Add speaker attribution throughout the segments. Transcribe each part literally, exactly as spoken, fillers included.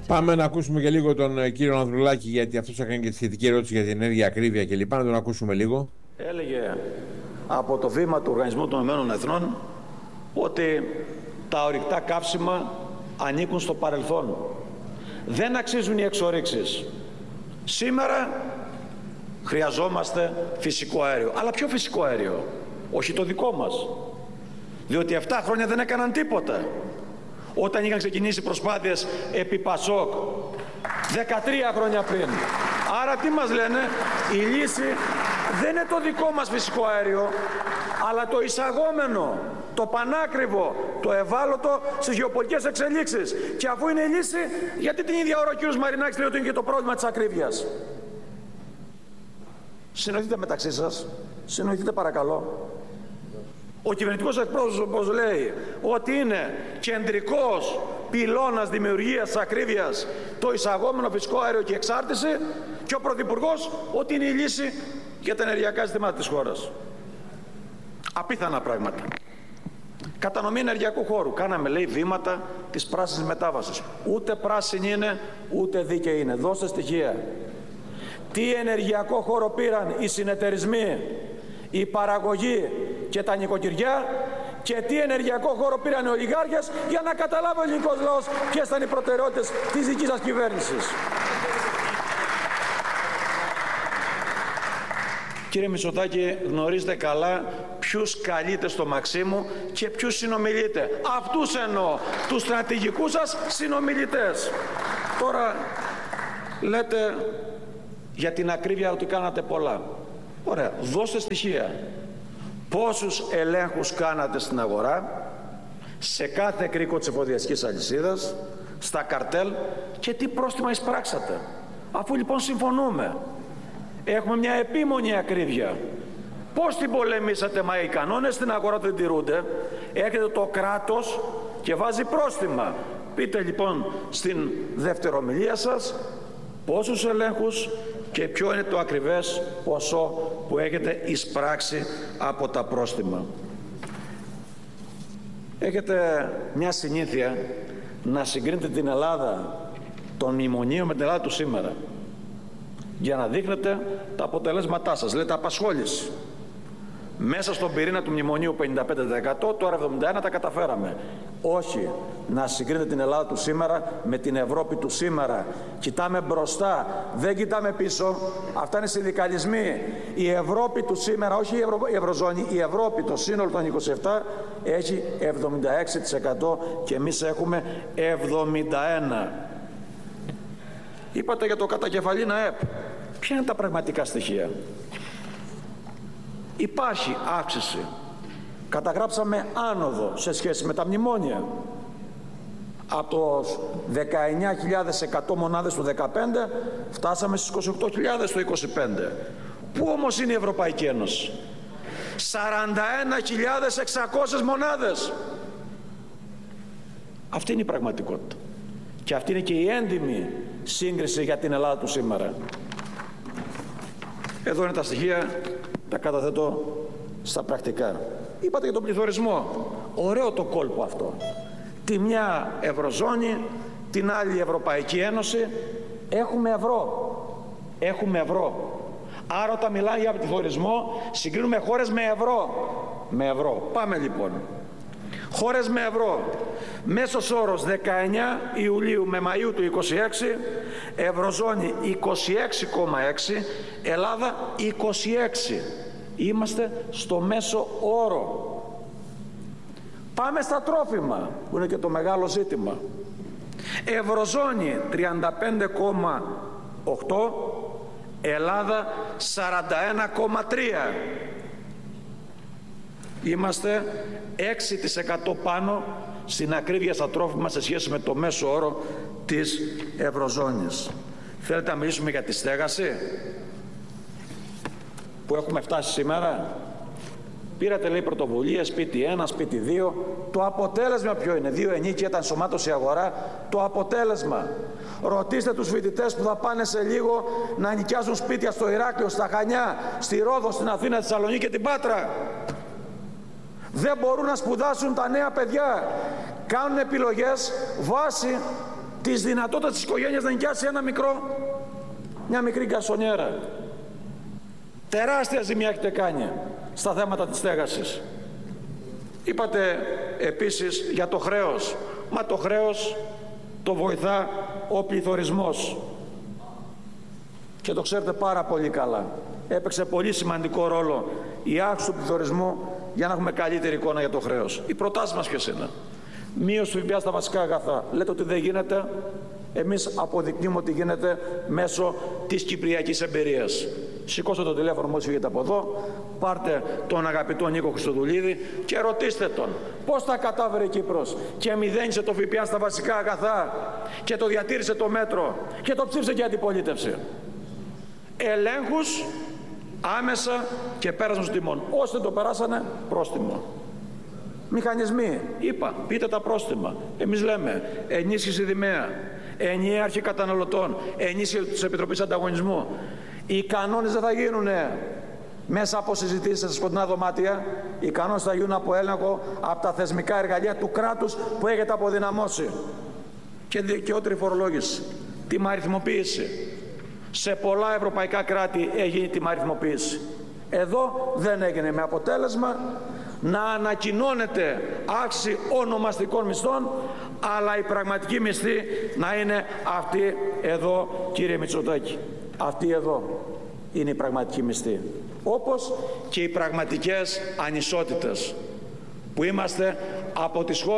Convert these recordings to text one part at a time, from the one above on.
Speaker 1: Πάμε να ακούσουμε και λίγο τον κύριο Ανδρουλάκη, γιατί αυτός έκανε και τη σχετική ερώτηση για την ενέργεια, ακρίβεια κλπ. Να τον ακούσουμε λίγο.
Speaker 2: Έλεγε από το βήμα του Οργανισμού των Ηνωμένων Εθνών ότι τα ορυκτά καύσιμα ανήκουν στο παρελθόν. Δεν αξίζουν οι εξορίξεις. Σήμερα χρειαζόμαστε φυσικό αέριο. Αλλά ποιο φυσικό αέριο? Όχι το δικό μας. Διότι επτά χρόνια δεν έκαναν τίποτα. Όταν είχαν ξεκινήσει προσπάθειες επί Πασόκ δεκατρία χρόνια πριν. Άρα τι μας λένε? Η λύση δεν είναι το δικό μας φυσικό αέριο, αλλά το εισαγόμενο, το πανάκριβο, το ευάλωτο στις γεωπολιτικές εξελίξεις. Και αφού είναι η λύση, γιατί την ίδια ώρα ο κ. Μαρινάκης λέει ότι είναι και το πρόβλημα της ακρίβειας? Συνοηθείτε μεταξύ σας. Συνοηθείτε παρακαλώ. Ο κυβερνητικός εκπρόσωπος λέει ότι είναι κεντρικός πυλώνας δημιουργίας της ακρίβειας το εισαγόμενο φυσικό αέριο και εξάρτηση, και ο Πρωθυπουργός ότι είναι η λύση για τα ενεργειακά ζητήματα της χώρας. Απίθανα πράγματα. Κατανομή ενεργειακού χώρου. Κάναμε, λέει, βήματα της πράσινης μετάβασης. Ούτε πράσινη είναι, ούτε δίκαιη είναι. Δώστε στοιχεία. Τι ενεργειακό χώρο πήραν οι συνεταιρισμοί, η παραγωγή και τα νοικοκυριά, και τι ενεργειακό χώρο πήραν οι ολιγάρχες, για να καταλάβει ο ελληνικός λαός ποιες ήταν οι προτεραιότητες της δικής σας κυβέρνησης. Κύριε Μητσοτάκη, γνωρίζετε καλά ποιους καλείτε στο Μαξίμου και ποιους συνομιλείτε. Αυτούς εννοώ, τους στρατηγικούς σας συνομιλητές. Τώρα λέτε για την ακρίβεια ότι κάνατε πολλά. Ωραία, δώστε στοιχεία. Πόσους ελέγχους κάνατε στην αγορά, σε κάθε κρίκο της εφοδιαστικής αλυσίδας, στα καρτέλ, και τι πρόστιμα εισπράξατε? Αφού λοιπόν συμφωνούμε, έχουμε μια επίμονη ακρίβεια, πώς την πολεμήσατε? Μα οι κανόνες στην αγορά δεν τηρούνται. Έρχεται το κράτος και βάζει πρόστιμα. Πείτε λοιπόν στην δεύτερη ομιλία σας πόσους ελέγχους και ποιο είναι το ακριβές ποσό που έχετε εισπράξει από τα πρόστιμα. Έχετε μια συνήθεια να συγκρίνετε την Ελλάδα των μνημονίων με την Ελλάδα του σήμερα, για να δείχνετε τα αποτελέσματά σας. Λέτε απασχόληση. Μέσα στον πυρήνα του μνημονίου πενήντα πέντε τοις εκατό, τώρα εβδομήντα ένα τοις εκατό τα καταφέραμε. Όχι, να συγκρίνετε την Ελλάδα του σήμερα με την Ευρώπη του σήμερα. Κοιτάμε μπροστά, δεν κοιτάμε πίσω. Αυτά είναι συνδικαλισμοί. Η Ευρώπη του σήμερα, όχι η, Ευρω... η Ευρωζώνη, η Ευρώπη, το σύνολο των είκοσι επτά, έχει εβδομήντα έξι τοις εκατό και εμείς έχουμε εβδομήντα ένα τοις εκατό. Είπατε για το κατακεφαλήν ΑΕΠ. Ποια είναι τα πραγματικά στοιχεία? Υπάρχει αύξηση. Καταγράψαμε άνοδο σε σχέση με τα μνημόνια. Από το δεκαεννιά χιλιάδες εκατό μονάδες του δεκαπέντε φτάσαμε στις είκοσι οκτώ χιλιάδες το είκοσι πέντε. Πού όμως είναι η Ευρωπαϊκή Ένωση? σαράντα ένα χιλιάδες εξακόσιες μονάδες. Αυτή είναι η πραγματικότητα. Και αυτή είναι και η έντιμη σύγκριση για την Ελλάδα του σήμερα. Εδώ είναι τα στοιχεία, τα καταθέτω στα πρακτικά. Είπατε για τον πληθωρισμό. Ωραίο το κόλπο αυτό. Τη μια Ευρωζώνη, την άλλη Ευρωπαϊκή Ένωση. Έχουμε ευρώ. Έχουμε ευρώ. Άρα όταν μιλάμε για πληθωρισμό, συγκρίνουμε χώρες με ευρώ. Με ευρώ. Πάμε λοιπόν. Χώρες με ευρώ. Μέσος όρος δεκαεννιά Ιουλίου με Μαΐου του είκοσι έξι, Ευρωζώνη είκοσι έξι κόμμα έξι, Ελλάδα είκοσι έξι. Είμαστε στο μέσο όρο. Πάμε στα τρόφιμα, που είναι και το μεγάλο ζήτημα. Ευρωζώνη τριάντα πέντε κόμμα οκτώ, Ελλάδα σαράντα ένα κόμμα τρία. Είμαστε έξι τοις εκατό πάνω στην ακρίβεια στα τρόφιμα σε σχέση με το μέσο όρο της Ευρωζώνης. Θέλετε να μιλήσουμε για τη στέγαση που έχουμε φτάσει σήμερα? Πήρατε, λέει, πρωτοβουλία σπίτι ένα, σπίτι δύο. Το αποτέλεσμα ποιο είναι? Δύο ενίκια, ήταν ενσωμάτωση αγορά. Το αποτέλεσμα. Ρωτήστε τους φοιτητές που θα πάνε σε λίγο να νοικιάζουν σπίτια στο Ηράκλειο, στα Χανιά, στη Ρόδο, στην Αθήνα, στη Θεσσαλονίκη και την Πάτρα. Δεν μπορούν να σπουδάσουν τα νέα παιδιά. Κάνουν επιλογές βάσει της δυνατότητας της οικογένειας να νοικιάσει ένα μικρό, μια μικρή γκαρσονιέρα. Τεράστια ζημιά έχετε κάνει στα θέματα της στέγασης. Είπατε επίσης για το χρέος. Μα το χρέος το βοηθά ο πληθωρισμός. Και το ξέρετε πάρα πολύ καλά. Έπαιξε πολύ σημαντικό ρόλο η αύξηση του πληθωρισμού για να έχουμε καλύτερη εικόνα για το χρέος. Οι προτάσεις μας ποιες είναι? Μείωση του ΦΠΑ στα βασικά αγαθά. Λέτε ότι δεν γίνεται. Εμείς αποδεικνύουμε ότι γίνεται μέσω της κυπριακής εμπειρίας. Σηκώστε το τηλέφωνο μόλις φύγετε από εδώ, πάρτε τον αγαπητό Νίκο Χριστοδουλίδη και ρωτήστε τον πώς τα κατάφερε η Κύπρος και μηδένισε το ΦΠΑ στα βασικά αγαθά και το διατήρησε το μέτρο και το ψήφισε και η αντιπολίτευση. Ελέγχους άμεσα και πέρασαν στους τιμών. Όσοι δεν το περάσανε, πρόστιμο. Μηχανισμοί, είπα, πείτε τα πρόστιμα. Εμείς λέμε ενίσχυση δημαία, ενιαία αρχή καταναλωτών, ενίσχυση της Επιτροπής Ανταγωνισμού. Οι κανόνες δεν θα γίνουν μέσα από συζητήσεις σε σκοτεινά δωμάτια. Οι κανόνες θα γίνουν από έλεγχο από τα θεσμικά εργαλεία του κράτους που έχετε αποδυναμώσει. Και δικαιότερη φορολόγηση, τιμαριθμοποίηση. Σε πολλά ευρωπαϊκά κράτη έγινε τιμαριθμοποίηση. Εδώ δεν έγινε, με αποτέλεσμα να ανακοινώνεται αύξηση ονομαστικών μισθών, αλλά η πραγματική μισθή να είναι αυτή εδώ, κύριε Μητσοτάκη. Αυτή εδώ είναι η πραγματική μισθή. Όπως και οι πραγματικές ανισότητες που είμαστε από τις χώρες.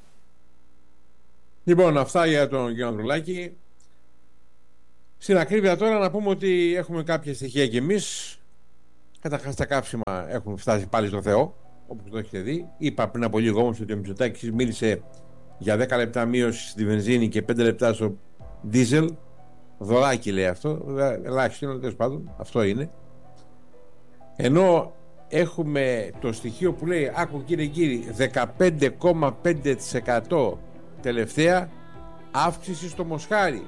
Speaker 1: Λοιπόν, αυτά για τον κύριο Ανδρουλάκη. Στην ακρίβεια τώρα να πούμε ότι έχουμε κάποια στοιχεία κι εμείς. Καταρχάς τα καύσιμα έχουν φτάσει πάλι στο Θεό, όπως το έχετε δει. Είπα πριν από λίγο όμως ότι ο Μητσοτάκης μίλησε για δέκα λεπτά μείωση στη βενζίνη και πέντε λεπτά στο δίζελ. Δωράκι λέει αυτό, ελάχιστο είναι, τέλος πάντων, αυτό είναι. Ενώ έχουμε το στοιχείο που λέει, άκου κύριε κύριοι, δεκαπέντε κόμμα πέντε τοις εκατό τελευταία αύξηση στο Μοσχάρι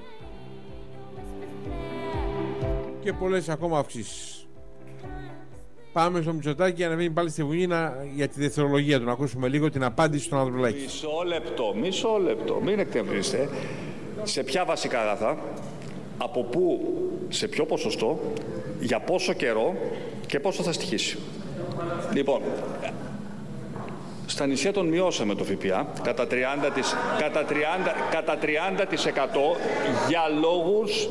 Speaker 1: και πολλές ακόμα αυξήσεις. Πάμε στο Μητσοτάκη για να μείνει πάλι στη Βουλή να, για τη δευτερολογία του, να ακούσουμε λίγο την απάντηση στον Ανδρουλάκη.
Speaker 3: Μισό λεπτό, μισό λεπτό, μην εκτευρείστε. Σε ποια βασικά αγαθά, από πού, σε ποιο ποσοστό, για πόσο καιρό και πόσο θα στοιχήσει. Λοιπόν, στα νησιά τον μειώσαμε το ΦΠΑ κατά τριάντα τοις εκατό, κατά τριάντα, κατά τριάντα τοις εκατό για λόγους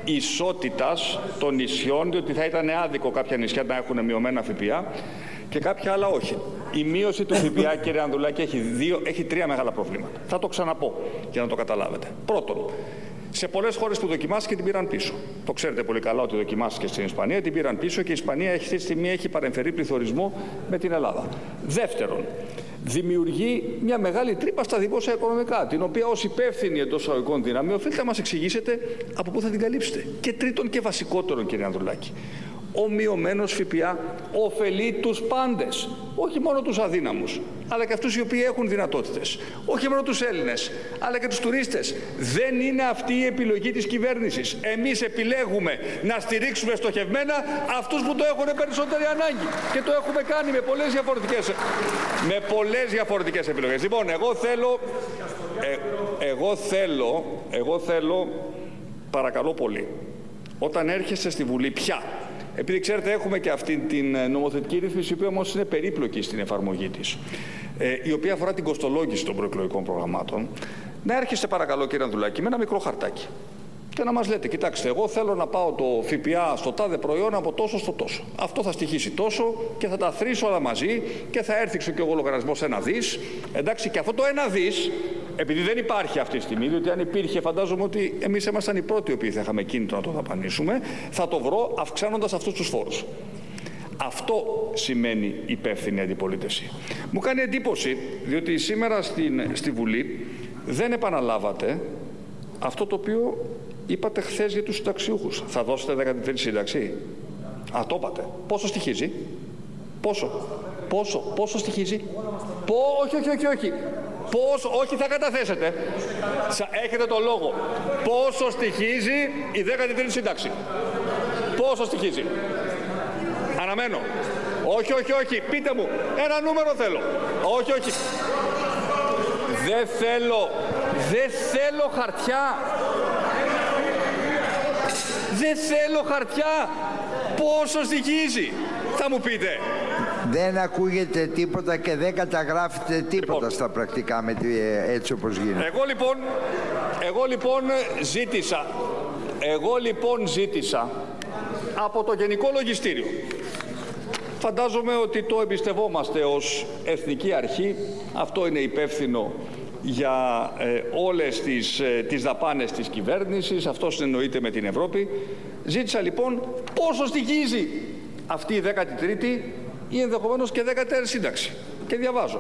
Speaker 3: ισότητας των νησιών, διότι θα ήταν άδικο κάποια νησιά να έχουν μειωμένα ΦΠΑ και κάποια άλλα όχι. Η μείωση του ΦΠΑ, κύριε Ανδρουλάκη, έχει, δύο, έχει τρία μεγάλα προβλήματα. Θα το ξαναπώ για να το καταλάβετε. Πρώτον, σε πολλές χώρες που δοκιμάστηκε την πήραν πίσω. Το ξέρετε πολύ καλά ότι δοκιμάστηκε στην Ισπανία, την πήραν πίσω και η Ισπανία αυτή τη στιγμή έχει παρεμφερεί πληθωρισμό με την Ελλάδα. Δεύτερον, δημιουργεί μια μεγάλη τρύπα στα δημόσια οικονομικά, την οποία ως υπεύθυνοι εντός εισαγωγικών δύναμη οφείλετε να μας εξηγήσετε από πού θα την καλύψετε. Και τρίτον και βασικότερον, κύριε Ανδρουλάκη, ο μειωμένος ΦΠΑ ωφελεί τους πάντες, όχι μόνο τους αδύναμους, αλλά και αυτούς οι οποίοι έχουν δυνατότητες. Όχι μόνο τους Έλληνες, αλλά και τους τουρίστες. Δεν είναι αυτή η επιλογή της κυβέρνησης. Εμείς επιλέγουμε να στηρίξουμε στοχευμένα αυτούς που το έχουν περισσότερη ανάγκη. Και το έχουμε κάνει με πολλές διαφορετικές, με πολλές διαφορετικές επιλογές. Λοιπόν, εγώ θέλω, ε, εγώ θέλω, εγώ θέλω, παρακαλώ πολύ, όταν έρχεστε στη Βουλή πια, επειδή ξέρετε έχουμε και αυτή την νομοθετική ρύθμιση, η οποία όμως είναι περίπλοκη στην εφαρμογή της, ε, η οποία αφορά την κοστολόγηση των προεκλογικών προγραμμάτων, να έρχεστε παρακαλώ, κύριε Ανδρουλάκη, με ένα μικρό χαρτάκι και να μας λέτε, κοιτάξτε, εγώ θέλω να πάω το ΦΠΑ στο τάδε προϊόν από τόσο στο τόσο. Αυτό θα στοιχήσει τόσο και θα τα θρήσω όλα μαζί και θα έρθει και ο λογαριασμός ένα δις. Εντάξει, και αυτό το ένα δις, επειδή δεν υπάρχει αυτή τη στιγμή, διότι αν υπήρχε, φαντάζομαι ότι εμείς ήμασταν οι πρώτοι οι οποίοι θα είχαμε κίνητο να το δαπανίσουμε, θα το βρω αυξάνοντας αυτούς τους φόρους. Αυτό σημαίνει υπεύθυνη αντιπολίτευση. Μου κάνει εντύπωση, διότι σήμερα στην, στη Βουλή δεν επαναλάβατε αυτό το οποίο είπατε χθες για τους συνταξιούχους. Θα δώσετε δέκατη τρίτη σύνταξη. Α, το είπατε. Πόσο στοιχίζει? Πόσο? Πόσο? Πόσο στοιχίζει? Πό, όχι, όχι, όχι, όχι. Πόσο, όχι θα καταθέσετε. Έχετε το λόγο. Πόσο στοιχίζει η δέκατη τρίτη σύνταξη? Πόσο στοιχίζει? Αναμένω. Όχι, όχι, όχι. Πείτε μου. Ένα νούμερο θέλω. Όχι, όχι. Δεν θέλω, Δεν θέλω χαρτιά. Δεν θέλω χαρτιά. Πόσο στοιχίζει, θα μου πείτε.
Speaker 4: Δεν ακούγεται τίποτα και δεν καταγράφεται τίποτα
Speaker 3: λοιπόν,
Speaker 4: στα πρακτικά με τη, έτσι όπως γίνεται.
Speaker 3: Εγώ λοιπόν, εγώ λοιπόν ζήτησα, εγώ λοιπόν ζήτησα από το Γενικό Λογιστήριο. Φαντάζομαι ότι το εμπιστευόμαστε ως Εθνική Αρχή. Αυτό είναι υπεύθυνο για ε, όλες τις, ε, τις δαπάνες της κυβέρνησης. Αυτό συνεννοείται με την Ευρώπη. Ζήτησα λοιπόν πόσο στοιχίζει αυτή η δέκατη τρίτη ή ενδεχομένως και δέκατη τέταρτη σύνταξη. Και διαβάζω.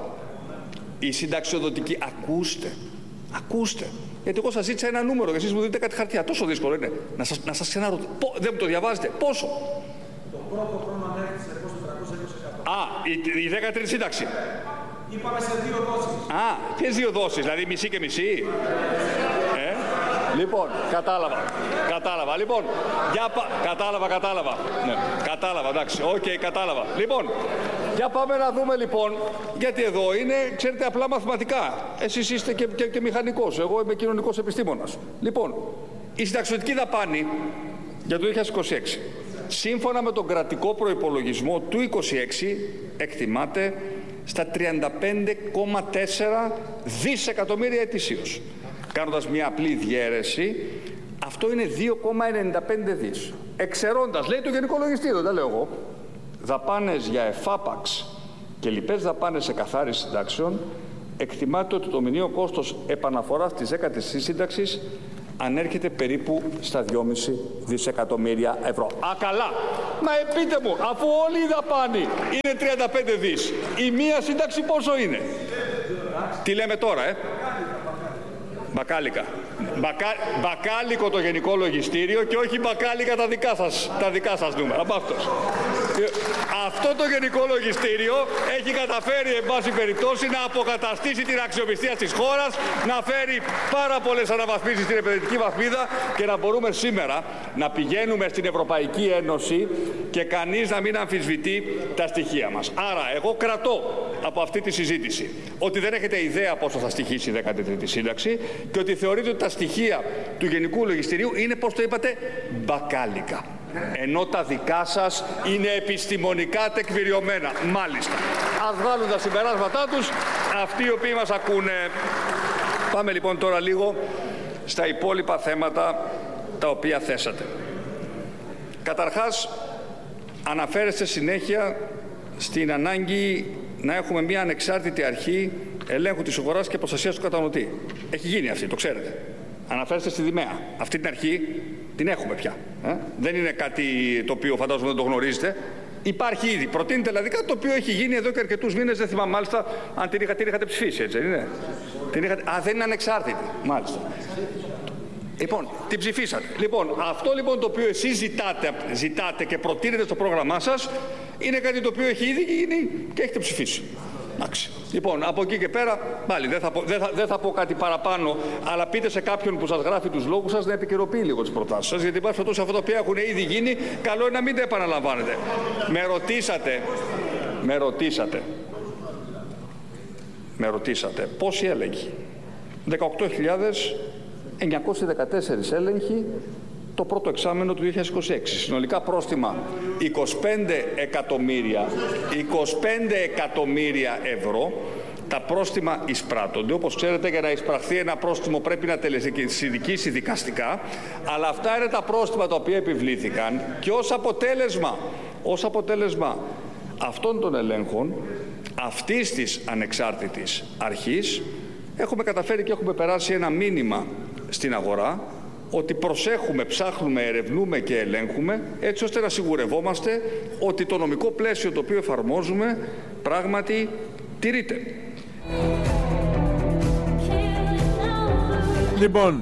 Speaker 3: Η συνταξιοδοτική, ακούστε, ακούστε. Γιατί εγώ σας ζήτησα ένα νούμερο και εσείς μου δείτε κάτι χαρτιά. Τόσο δύσκολο είναι. Να σας, να σας ξαναρωτήσω. Δεν μου το διαβάζετε. Πόσο.
Speaker 5: Το πρώτο χρόνο ανέρχεται σε τετρακόσια είκοσι τοις εκατό.
Speaker 3: Α, η, η δέκατη τρίτη σύνταξη.
Speaker 5: Είπαμε σε δύο δόσεις.
Speaker 3: Α, ποιες δύο δόσεις, δηλαδή μισή και μισή. Ε, λοιπόν, κατάλαβα. Κατάλαβα. Λοιπόν, για πα... κατάλαβα, κατάλαβα. Ναι, κατάλαβα, εντάξει. Οκ, okay, κατάλαβα. Λοιπόν, για πάμε να δούμε λοιπόν, γιατί εδώ είναι, ξέρετε, απλά μαθηματικά. Εσείς είστε και, και, και μηχανικός, εγώ είμαι κοινωνικός επιστήμονας. Λοιπόν, η συνταξιοδοτική δαπάνη για το δύο χιλιάδες είκοσι έξι, σύμφωνα με τον κρατικό προϋπολογισμό του είκοσι έξι, εκτιμάται στα τριάντα πέντε κόμμα τέσσερα δισεκατομμύρια ετησίως. Κάνοντας μια απλή διαίρεση, αυτό είναι δύο κόμμα ενενήντα πέντε δις. Εξαιρώντας, λέει το Γενικό Λογιστήριο, δεν λέω εγώ, δαπάνες για εφάπαξ και λοιπές δαπάνες σε καθάριση συντάξεων, εκτιμάται ότι το μηνιαίο κόστος επαναφοράς της δέκατης σύνταξης ανέρχεται περίπου στα δυόμισι δισεκατομμύρια ευρώ. Α, καλά! Μα πείτε μου, αφού όλη η δαπάνη είναι τριάντα πέντε δις, η μία σύνταξη πόσο είναι? Τι λέμε τώρα, ε? Μπακάλικα. Μπακα... Μπακάλικο το Γενικό Λογιστήριο και όχι μπακάλικα τα δικά σας, τα δικά σας νούμερα. Αυτός. Αυτό το Γενικό Λογιστήριο έχει καταφέρει, εν πάση περιπτώσει, να αποκαταστήσει την αξιοπιστία της χώρας, να φέρει πάρα πολλές αναβαθμίσεις στην επενδυτική βαθμίδα και να μπορούμε σήμερα να πηγαίνουμε στην Ευρωπαϊκή Ένωση και κανείς να μην αμφισβητεί τα στοιχεία μας. Άρα, εγώ κρατώ από αυτή τη συζήτηση ότι δεν έχετε ιδέα πόσο θα στοιχήσει η δέκατη τρίτη σύνταξη και ότι θεωρείτε ότι τα στοιχεία του Γενικού Λογιστηρίου είναι, πώς το είπατε, μπακάλικα. Ενώ τα δικά σας είναι επιστημονικά τεκμηριωμένα. Μάλιστα. Ας βγάλουν τα συμπεράσματά τους αυτοί οι οποίοι μας ακούνε. Πάμε λοιπόν τώρα λίγο στα υπόλοιπα θέματα τα οποία θέσατε. Καταρχάς, αναφέρεστε συνέχεια στην ανάγκη να έχουμε μια ανεξάρτητη αρχή ελέγχου της αγοράς και προστασίας του καταναλωτή. Έχει γίνει αυτή, το ξέρετε. Αναφέρεστε στη Δημαία. Αυτή την αρχή την έχουμε πια. Ε? Δεν είναι κάτι το οποίο φαντάζομαι δεν το γνωρίζετε. Υπάρχει ήδη. Προτείνεται δηλαδή κάτι το οποίο έχει γίνει εδώ και αρκετούς μήνες. Δεν θυμάμαι μάλιστα αν την, είχα, την είχατε ψηφίσει, έτσι δεν είναι? Την είχατε... Α, δεν είναι ανεξάρτητη. Μάλιστα. Λοιπόν, την ψηφίσατε. Λοιπόν, αυτό λοιπόν το οποίο εσείς ζητάτε, ζητάτε και προτείνετε στο πρόγραμμά σας είναι κάτι το οποίο έχει ήδη γίνει και έχετε ψηφίσει. Εντάξει. Λοιπόν, από εκεί και πέρα, πάλι δεν θα, πω, δεν, θα, δεν θα πω κάτι παραπάνω, αλλά πείτε σε κάποιον που σας γράφει τους λόγους σας να επικαιροποιεί λίγο τις προτάσεις σας, γιατί υπάρχει αυτό τα οποία έχουν ήδη γίνει, καλό είναι να μην τα επαναλαμβάνετε. Με ρωτήσατε, με ρωτήσατε, με ρωτήσατε πόσοι έλεγχοι? δεκαοκτώ χιλιάδες εννιακόσιοι δεκατέσσερις έλεγχοι το πρώτο εξάμενο του δύο χιλιάδες είκοσι έξι. Συνολικά πρόστιμα είκοσι πέντε εκατομμύρια ευρώ. Τα πρόστιμα εισπράττονται. Όπως ξέρετε, για να εισπραχθεί ένα πρόστιμο πρέπει να τελεσυνδικήσει δικαστικά, αλλά αυτά είναι τα πρόστιμα τα οποία επιβλήθηκαν και ως αποτέλεσμα, ως αποτέλεσμα αυτών των ελέγχων, αυτής της ανεξάρτητης αρχής, έχουμε καταφέρει και έχουμε περάσει ένα μήνυμα στην αγορά ότι προσέχουμε, ψάχνουμε, ερευνούμε και ελέγχουμε έτσι ώστε να σιγουρευόμαστε ότι το νομικό πλαίσιο το οποίο εφαρμόζουμε πράγματι τηρείται.
Speaker 1: Λοιπόν,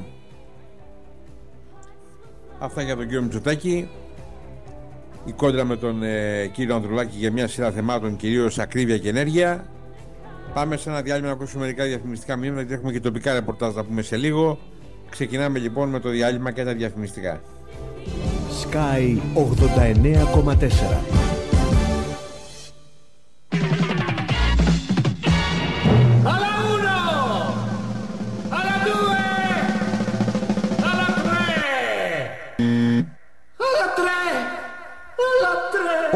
Speaker 1: αυτά για τον κύριο Μητσοτάκη. Η κόντρα με τον ε, κύριο Ανδρουλάκη για μια σειρά θεμάτων, κυρίως ακρίβεια και ενέργεια. Πάμε σε ένα διάλειμμα να ακούσουμε μερικά διαφημιστικά μηνύματα, γιατί έχουμε και τοπικά ρεπορτάζ να πούμε σε λίγο. Ξεκινάμε λοιπόν με το διάλειμμα και τα διαφημιστικά.
Speaker 6: Sky ογδόντα εννέα κόμμα τέσσερα.
Speaker 7: Alla uno! Alla due!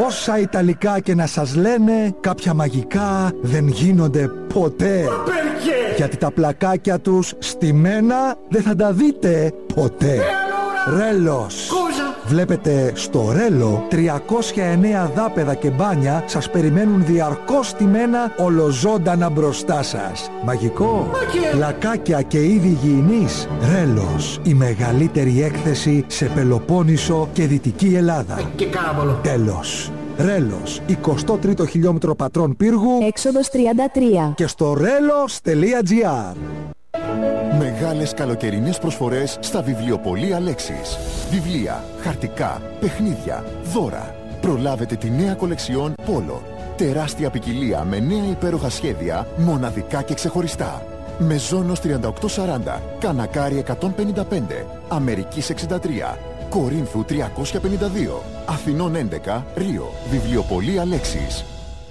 Speaker 7: Όσα Ιταλικά και να σας λένε, κάποια μαγικά δεν γίνονται ποτέ. Γιατί τα πλακάκια τους στημένα δεν θα τα δείτε ποτέ. Ρέλος. Βλέπετε, στο Ρέλο τριακόσια εννέα δάπεδα και μπάνια σας περιμένουν διαρκώς στημένα ολοζώντανα μπροστά σας. Μαγικό. Πλακάκια και είδη υγιεινής. Ρέλος. Η μεγαλύτερη έκθεση σε Πελοπόννησο και Δυτική Ελλάδα.
Speaker 5: Και κάραβολο.
Speaker 7: Τέλος. Ρέλος, εικοστό τρίτο χιλιόμετρο Πατρών Πύργου,
Speaker 8: έξοδος τριάντα τρία.
Speaker 7: Και στο ρέλος τελεία τζι άρ.
Speaker 9: Μεγάλες καλοκαιρινές προσφορές στα βιβλιοπωλεία Λέξης. Βιβλία, χαρτικά, παιχνίδια, δώρα. Προλάβετε τη νέα κολεξιόν Πόλο. Τεράστια ποικιλία με νέα υπέροχα σχέδια, μοναδικά και ξεχωριστά. Μεζόνος τριάντα οκτώ σαράντα, Κανακάρι εκατόν πενήντα πέντε, Αμερικής εξήντα τρία, Κορίνθου τριακόσια πενήντα δύο, Αθηνών έντεκα, Ρίο. Βιβλιοπωλεία Λέξης.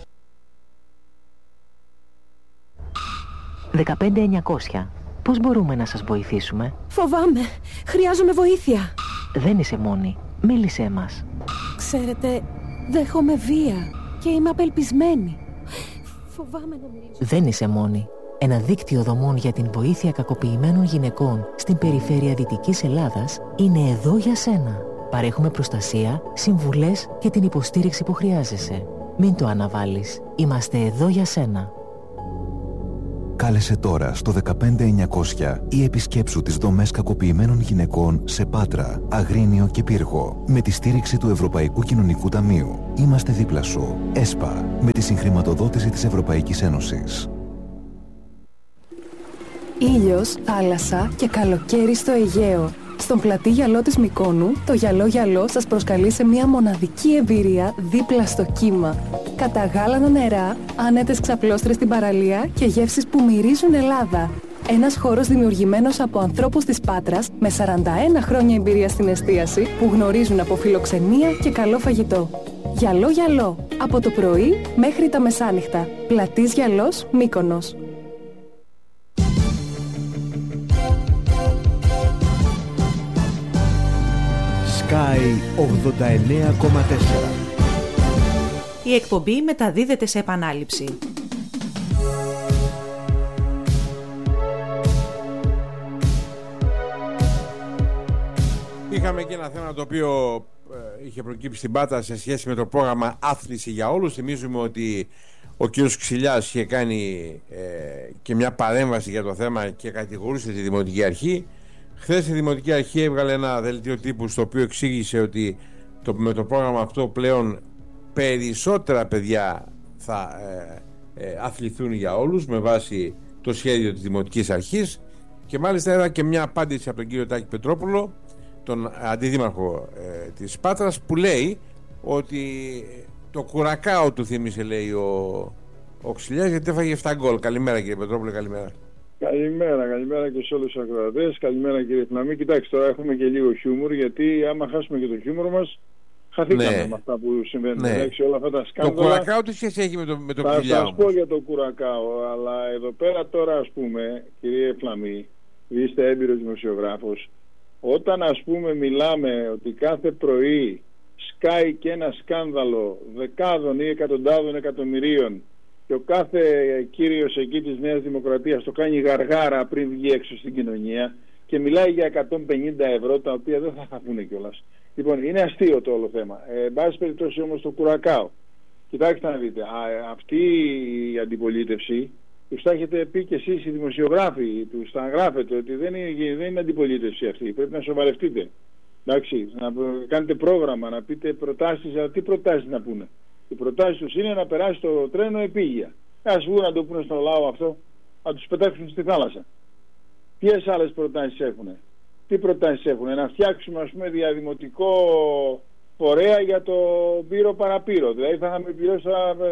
Speaker 10: δεκαπέντε εννιακόσια. Πώς μπορούμε να σας βοηθήσουμε?
Speaker 11: Φοβάμαι. Χρειάζομαι βοήθεια.
Speaker 10: Δεν είσαι μόνη. Μίλησέ μας.
Speaker 11: Ξέρετε, δέχομαι βία και είμαι απελπισμένη. Φοβάμαι να μιλήσω.
Speaker 10: Δεν είσαι μόνη. Ένα δίκτυο δομών για την βοήθεια κακοποιημένων γυναικών στην περιφέρεια Δυτικής Ελλάδας είναι εδώ για σένα. Παρέχουμε προστασία, συμβουλές και την υποστήριξη που χρειάζεσαι. Μην το αναβάλεις. Είμαστε εδώ για σένα.
Speaker 6: Κάλεσε τώρα στο δεκαπέντε εννιακόσια ή επισκέψου τις δομές κακοποιημένων γυναικών σε Πάτρα, Αγρίνιο και Πύργο με τη στήριξη του Ευρωπαϊκού Κοινωνικού Ταμείου. Είμαστε δίπλα σου. ΕΣΠΑ, με τη συγχρηματοδότηση της Ευρωπαϊκής Ένωσης.
Speaker 11: Ήλιος, θάλασσα και καλοκαίρι στο Αιγαίο. Στον πλατή γυαλό της Μυκόνου, το γυαλό γυαλό σας προσκαλεί σε μια μοναδική εμπειρία δίπλα στο κύμα. Κατά γάλανα νερά, άνετες ξαπλώστρες στην παραλία και γεύσεις που μυρίζουν Ελλάδα. Ένας χώρος δημιουργημένος από ανθρώπους της Πάτρας με σαράντα ένα χρόνια εμπειρία στην εστίαση που γνωρίζουν από φιλοξενία και καλό φαγητό. Γυαλό γυαλό, από το πρωί μέχρι τα μεσάνυχτα. Πλατής γυαλός, Μύκονος.
Speaker 6: Sky ογδόντα εννέα κόμμα τέσσερα.
Speaker 12: Η εκπομπή μεταδίδεται σε επανάληψη.
Speaker 1: Είχαμε και ένα θέμα το οποίο ε, είχε προκύψει στην Πάτρα σε σχέση με το πρόγραμμα Άθληση για Όλους. Θυμίζουμε ότι ο κ. Ξυλιάς είχε κάνει ε, και μια παρέμβαση για το θέμα και κατηγορούσε τη Δημοτική Αρχή. Χθες η Δημοτική Αρχή έβγαλε ένα δελτίο τύπου στο οποίο εξήγησε ότι το, με το πρόγραμμα αυτό πλέον περισσότερα παιδιά θα ε, ε, αθληθούν για όλους με βάση το σχέδιο της Δημοτικής Αρχής, και μάλιστα era και μια απάντηση από τον κύριο Τάκη Πετρόπουλο, τον αντιδήμαρχο ε, της Πάτρας, που λέει ότι το κουρακάο του θύμισε, λέει, ο, ο Ξυλιάς, γιατί έφαγε επτά γκολ. Καλημέρα κύριε Πετρόπουλο, καλημέρα.
Speaker 13: Καλημέρα, καλημέρα και σε όλους τους ακροατές. Καλημέρα κύριε Φλαμή. Κοιτάξτε, τώρα έχουμε και λίγο χιούμορ, γιατί άμα χάσουμε και το χιούμορ μας, χαθήκαμε ναι. με αυτά που συμβαίνουν. Ναι. Εντάξει, όλα αυτά τα σκάνδαλα.
Speaker 1: Το κουρακάο τι σχέση έχει με το, με το
Speaker 13: θα
Speaker 1: Ξυλιά?
Speaker 13: Θα σας πω για το κουρακάο, αλλά εδώ πέρα τώρα, ας πούμε, κύριε Φλαμή, είστε έμπειρος δημοσιογράφος, όταν ας πούμε μιλάμε ότι κάθε πρωί σκάει και ένα σκάνδαλο δεκάδων ή εκατοντάδων εκατομμυρίων και ο κάθε κύριος εκεί της Νέας Δημοκρατίας το κάνει γαργάρα πριν βγει έξω στην κοινωνία και μιλάει για εκατόν πενήντα ευρώ, τα οποία δεν θα χαθούν κιόλας. Λοιπόν, είναι αστείο το όλο θέμα. Ε, εν πάση περιπτώσει όμως το κουρακάο. Κοιτάξτε να δείτε, α, αυτή η αντιπολίτευση, τους τα έχετε πει και εσείς οι δημοσιογράφοι, τους τα γράφετε ότι δεν είναι, δεν είναι αντιπολίτευση αυτή, πρέπει να σοβαρευτείτε. Εντάξει, να κάνετε πρόγραμμα, να πείτε προτάσεις, αλλά τι προτάσεις να πούνε? Οι προτάσεις τους είναι να περάσει το τρένο επίγεια. Ας βγουν να το πούνε στον λαό αυτό, να τους πετάξουν στη θάλασσα. Ποιες άλλες προτάσεις έχουν? Τι προτάσεις έχουν? Να φτιάξουμε, ας πούμε, διαδημοτικό φορέα για το πύρο παραπύρο. Δηλαδή θα είχαμε πληρώσει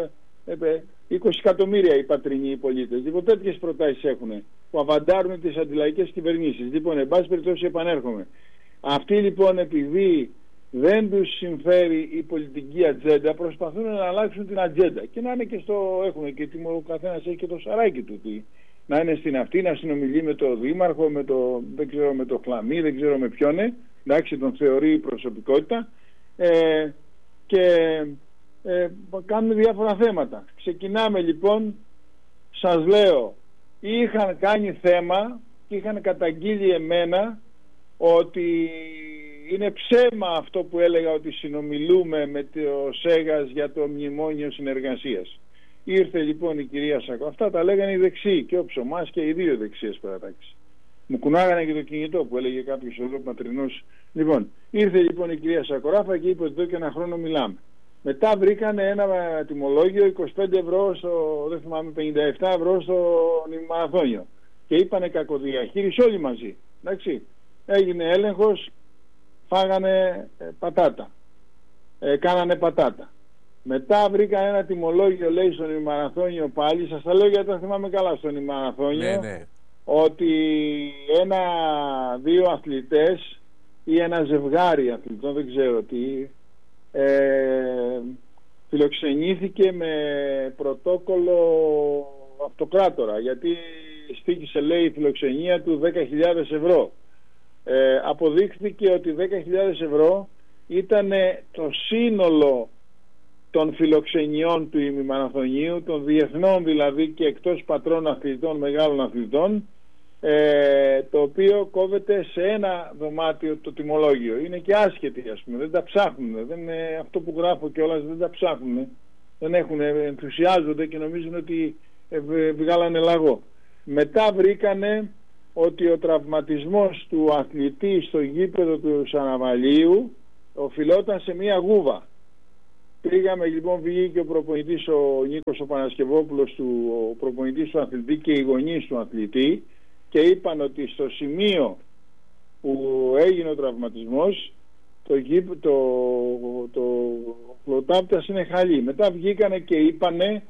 Speaker 13: είκοσι εκατομμύρια οι πατρινοί πολίτες. Λοιπόν, τέτοιες προτάσεις έχουν που αβαντάρουν τις αντιλαϊκές κυβερνήσεις. Λοιπόν, εν πάση περιπτώσει, επανέρχομαι. Αυτοί λοιπόν, επειδή δεν τους συμφέρει η πολιτική ατζέντα, προσπαθούν να αλλάξουν την ατζέντα και να είναι και στο, έχουν και τι, ο καθένας έχει και το σαράκι του, τι, να είναι στην αυτή, να συνομιλεί με το δήμαρχο, με το, δεν ξέρω, με το Χλαμί, δεν ξέρω με ποιον, εντάξει, τον θεωρεί προσωπικότητα, ε, και ε, κάνουμε διάφορα θέματα. Ξεκινάμε λοιπόν, σας λέω, είχαν κάνει θέμα και είχαν καταγγείλει εμένα ότι είναι ψέμα αυτό που έλεγα ότι συνομιλούμε με το ΣΕΓΑΣ για το μνημόνιο συνεργασίας. Ήρθε λοιπόν η κυρία Σακοράφα, αυτά τα λέγανε οι δεξιοί και ο Ψωμάς και οι δύο δεξιές παρατάξεις. Μου κουνάγανε και το κινητό που έλεγε κάποιος εδώ πατρινός. Λοιπόν, ήρθε λοιπόν η κυρία Σακοράφα και είπε ότι εδώ και ένα χρόνο μιλάμε. Μετά βρήκανε ένα τιμολόγιο είκοσι πέντε ευρώ στο, δεν θυμάμαι, πενήντα επτά ευρώ στο μαραθώνιο. Και είπανε κακοδιαχείριση όλοι μαζί. Εντάξει. Έγινε έλεγχος, φάγανε ε, πατάτα. Ε, κάνανε πατάτα. Μετά βρήκα ένα τιμολόγιο, λέει, στον ημαραθώνιο πάλι. Σας τα λέω γιατί τα θυμάμαι καλά στον ημαραθώνιο.
Speaker 1: Ναι, ναι.
Speaker 13: Ότι ένα, δύο αθλητές ή ένα ζευγάρι αθλητών, δεν ξέρω τι, ε, φιλοξενήθηκε με πρωτόκολλο αυτοκράτορα, γιατί στοίχησε, λέει, η φιλοξενία του δέκα χιλιάδες ευρώ. Ε, αποδείχθηκε ότι δέκα χιλιάδες ευρώ ήταν το σύνολο των φιλοξενιών του ημιμαραθωνίου, των διεθνών δηλαδή και εκτός πατρών αθλητών, μεγάλων αθλητών, ε, το οποίο κόβεται σε ένα δωμάτιο το τιμολόγιο. Είναι και άσχετοι, ας πούμε, δεν τα ψάχνουν, δεν είναι αυτό που γράφω κιόλας, δεν τα ψάχνουν, δεν έχουν, ενθουσιάζονται και νομίζουν ότι ε, βγάλανε λαγό. Μετά βρήκανε ότι ο τραυματισμός του αθλητή στο γήπεδο του Σαναβαλίου οφειλόταν σε μία γούβα. Πήγαμε λοιπόν, βγήκε ο προπονητής, ο Νίκος ο Πανασκευόπουλος, του, ο προπονητής του αθλητή και οι γονείς του αθλητή, και είπαν ότι στο σημείο που έγινε ο τραυματισμός το, το, το, το πλωτάπτας είναι χαλί. Μετά βγήκανε και είπανε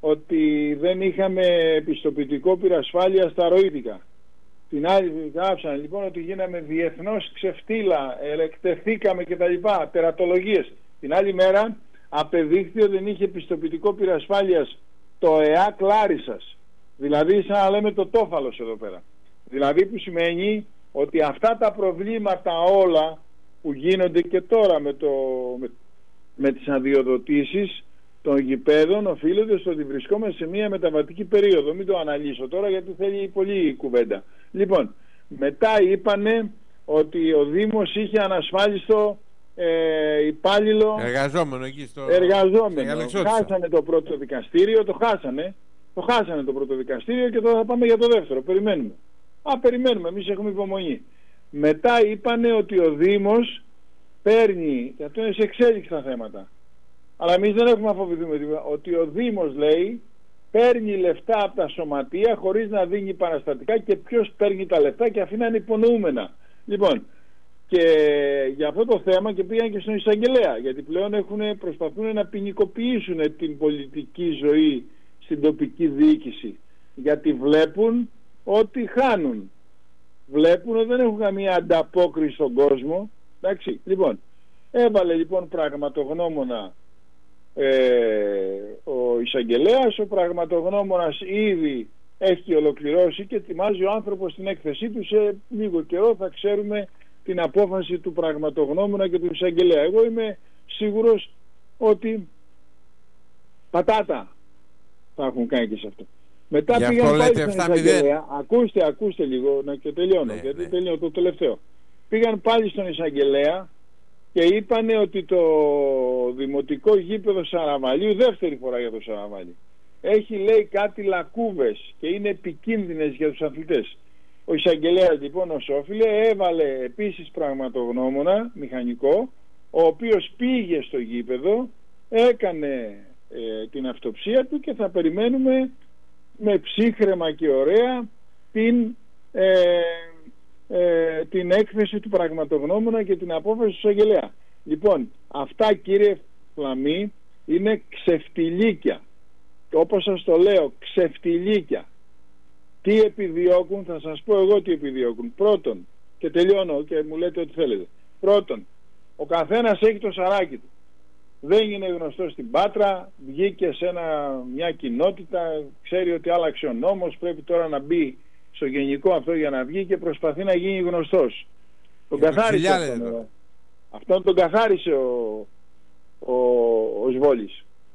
Speaker 13: ότι δεν είχαμε επιστοποιητικό πυρασφάλεια στα ροήτικα. Την άλλη γράψανε λοιπόν ότι γίναμε διεθνώς ξεφτύλα, εκτεθήκαμε κτλ. Τερατολογίες. Την άλλη μέρα απεδείχθη ότι δεν είχε επιστοποιητικό πυρασφάλειας το ΕΑΚ Λάρισσας. Δηλαδή σαν να λέμε το τόφαλος εδώ πέρα. Δηλαδή που σημαίνει ότι αυτά τα προβλήματα όλα που γίνονται και τώρα με, το, με, με τις αδειοδοτήσεις των γηπέδων οφείλονται στο ότι βρισκόμαστε σε μια μεταβατική περίοδο. Μην το αναλύσω τώρα γιατί θέλει πολύ κουβέντα. Λοιπόν, μετά είπανε ότι ο Δήμος είχε ανασφάλιστο ε, υπάλληλο
Speaker 1: εργαζόμενο εκεί στο...
Speaker 13: εργαζόμενο. Χάσανε το πρώτο δικαστήριο, το χάσανε. Το χάσανε το πρώτο δικαστήριο και τώρα θα πάμε για το δεύτερο. Περιμένουμε. Α, περιμένουμε, εμείς έχουμε υπομονή. Μετά είπανε ότι ο Δήμος παίρνει, και αυτό είναι σε εξέλιξη τα θέματα, αλλά εμείς δεν έχουμε αφοβηθούμε τίποτα, ότι ο Δήμος, λέει, παίρνει λεφτά από τα σωματεία χωρίς να δίνει παραστατικά, και ποιος παίρνει τα λεφτά και αφήνανε υπονοούμενα. Λοιπόν, και για αυτό το θέμα και πήγαν και στον εισαγγελέα, γιατί πλέον έχουν, προσπαθούν να ποινικοποιήσουν την πολιτική ζωή στην τοπική διοίκηση, γιατί βλέπουν ότι χάνουν. Βλέπουν ότι δεν έχουν καμία ανταπόκριση στον κόσμο. Εντάξει, λοιπόν, έβαλε λοιπόν πραγματογνώμονα ε, ο εισαγγελέας. Ο πραγματογνώμονας ήδη έχει ολοκληρώσει και ετοιμάζει ο άνθρωπος την έκθεσή του. Σε λίγο καιρό θα ξέρουμε την απόφαση του πραγματογνώμονα και του εισαγγελέα. Εγώ είμαι σίγουρος ότι πατάτα θα έχουν κάνει και σε αυτό. Μετά πήγαν πάλι στον εισαγγελέα. Ακούστε, ακούστε λίγο να και τελειώνω, ναι, γιατί ναι. τελειώνω το τελευταίο. Πήγαν πάλι στον εισαγγελέα και είπανε ότι το δημοτικό γήπεδο Σαραβαλίου, δεύτερη φορά για το Σαραβάλι, έχει, λέει, κάτι λακκούβες και είναι επικίνδυνες για τους αθλητές. Ο εισαγγελέας λοιπόν, ως όφιλε, έβαλε επίσης πραγματογνώμονα μηχανικό, ο οποίος πήγε στο γήπεδο, έκανε ε, την αυτοψία του και θα περιμένουμε με ψύχρεμα και ωραία την, ε, ε, την έκθεση του πραγματογνώμονα και την απόφαση του εισαγγελέα. Λοιπόν, αυτά, κύριε Φλαμή, είναι ξεφτιλίκια. Όπως σας το λέω, ξεφτιλίκια. Τι επιδιώκουν, θα σας πω εγώ τι επιδιώκουν. Πρώτον, και τελειώνω και μου λέτε ό,τι θέλετε. Πρώτον, ο καθένας έχει το σαράκι του. Δεν είναι γνωστό στην Πάτρα, βγήκε σε ένα, μια κοινότητα, ξέρει ότι άλλαξε ο νόμος, πρέπει τώρα να μπει στο γενικό αυτό για να βγει και προσπαθεί να γίνει γνωστός. Τον καθάρισε αυτόν, αυτόν τον καθάρισε ο, ο, ο Σβόλης.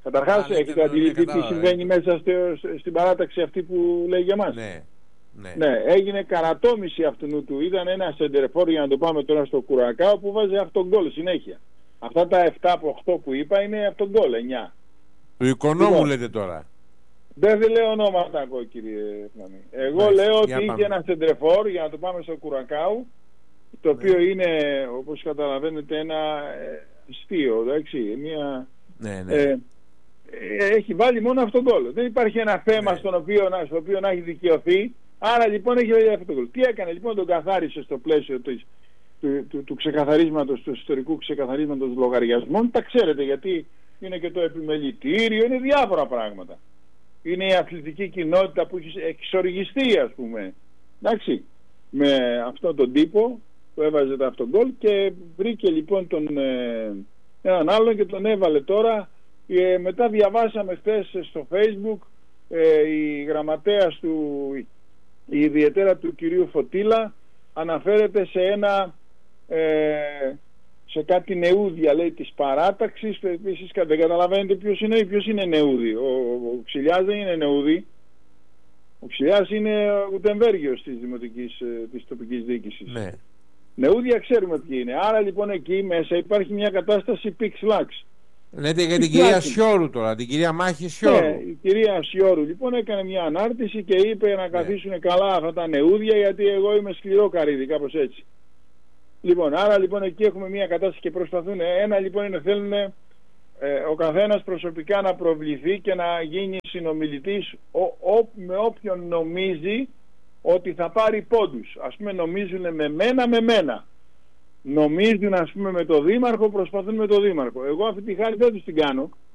Speaker 13: Καταρχάς, έχετε αντιληφθεί τι συμβαίνει μέσα στο, στην παράταξη αυτή που λέει για μας?
Speaker 1: Ναι. Ναι.
Speaker 13: ναι, έγινε καρατόμηση αυτού του. Ήταν ένα σεντερφόρ, για να το πάμε τώρα στο Κουρακάο, που βάζει αυτογκόλ συνέχεια. Αυτά τα επτά από οκτώ που είπα είναι αυτογκόλ, εννιά.
Speaker 1: Του οικονόμου λοιπόν, λέτε τώρα.
Speaker 13: Δεν δε λέω ονόματα εγώ, κύριε Φλαμή. Εγώ Μάλιστα, λέω ότι είχε ένα σεντερφόρ, για να το πάμε στο Κουρακάο, το οποίο ναι. είναι, όπως καταλαβαίνετε, ένα αστείο, εντάξει, μια...
Speaker 1: Ναι, ναι.
Speaker 13: Ε, έχει βάλει μόνο αυτόν τον γκολ. Δεν υπάρχει ένα θέμα ναι. στον οποίο, στο οποίο να έχει δικαιωθεί. Άρα λοιπόν έχει βάλει αυτόν τον γκολ. Τι έκανε λοιπόν? Τον καθάρισε στο πλαίσιο του, του, του, του ξεκαθαρίσματος, του ιστορικού ξεκαθαρίσματος λογαριασμών. Τα ξέρετε, γιατί είναι και το επιμελητήριο, είναι διάφορα πράγματα. Είναι η αθλητική κοινότητα που έχει εξοργιστεί, ας πούμε, εντάξει, με αυτόν τον τύπο που έβαζε τα αυτόν γκολ, και βρήκε λοιπόν τον, ε, έναν άλλον και τον έβαλε τώρα. Ε, μετά διαβάσαμε χθες στο Facebook, ε, η γραμματέας του, η ιδιαίτερα του κυρίου Φωτήλα, αναφέρεται σε ένα ε, σε κάτι νεούδια, λέει, της παράταξης. Επίσης δεν καταλαβαίνετε ποιος είναι ποιος είναι νεούδι. Ο, ο Ξυλιάς δεν είναι νεούδι. Ο Ξυλιάς είναι Γουτεμβέργιος της δημοτικής, της τοπικής διοίκησης.
Speaker 1: Ναι.
Speaker 13: Νεούδια ξέρουμε ποιοι είναι. Άρα λοιπόν εκεί μέσα υπάρχει μια κατάσταση πιξ-λάξ.
Speaker 1: Λέτε για την κυρία Σιώρου τώρα, την κυρία Μάχη Σιώρου.
Speaker 13: Ναι, η κυρία Σιώρου λοιπόν έκανε μια ανάρτηση και είπε να καθίσουν ναι. καλά αυτά τα νεούδια, γιατί εγώ είμαι σκληρό καρύδι, κάπως έτσι. Λοιπόν, άρα λοιπόν εκεί έχουμε μια κατάσταση και προσπαθούν. Ένα λοιπόν είναι, θέλουν ε, ο καθένας προσωπικά να προβληθεί και να γίνει συνομιλητής ο, ο, με όποιον νομίζει ότι θα πάρει πόντους. Ας πούμε νομίζουν με μένα, με μένα. Νομίζουν, ας πούμε, με το δήμαρχο, προσπαθούν με το δήμαρχο. Εγώ αυτή τη χάρη δεν τους την κάνω.